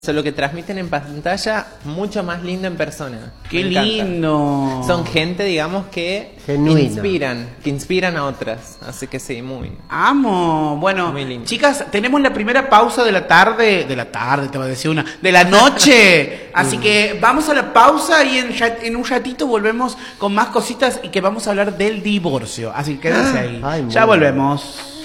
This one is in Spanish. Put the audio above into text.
Lo que transmiten en pantalla, mucho más lindo en persona. ¡Qué lindo! Son gente, digamos, que inspiran a otras. Así que sí, muy... ¡Amo! Bueno, muy lindo. Chicas, tenemos la primera pausa de la tarde, te voy a decir de la noche. Así que vamos a la pausa y en un ratito volvemos con más cositas y que vamos a hablar del divorcio. Así que quédense ahí. Ya volvemos.